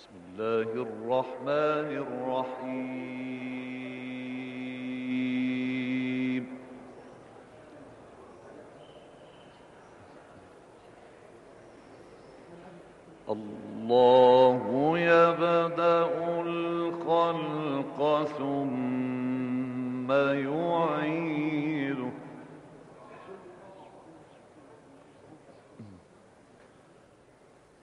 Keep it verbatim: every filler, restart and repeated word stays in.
بسم الله الرحمن الرحيم. الله يبدأ الخلق ثم يعيد